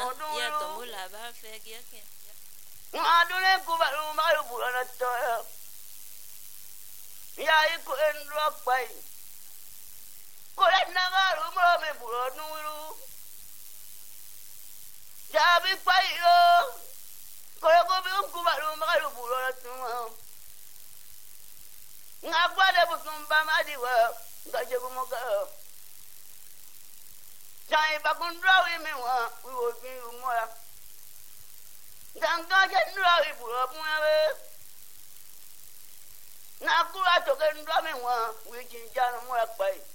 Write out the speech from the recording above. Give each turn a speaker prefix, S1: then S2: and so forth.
S1: ya tomo la ba fe kia kia.
S2: Ngadune kubaru maru bulana toya. Ya iku enrock pai. Kore nagaru mo me bulanu wiru. Jabi pai yo. Kore ko bi kubaru maru bulana tuma. Ngagwade busumba madiwa. Ngajebu moka. Jai bakundra wi mewa wi obi umwa. Ganga jendra wi buro muawe. Na kura to kendra mewa wi jinjana mo akpai.